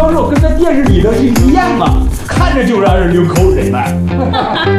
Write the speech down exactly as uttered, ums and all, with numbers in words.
教授跟那电视里的是一样吗？看着就让人流口水了。